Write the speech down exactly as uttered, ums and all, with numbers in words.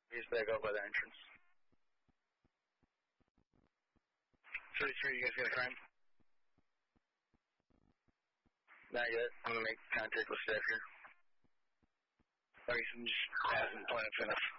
He's back up by the entrance. thirty-three, you guys got a crime? Not yet. I'm going to make contact with staff here. Alright, so I'm just passing the planet finish.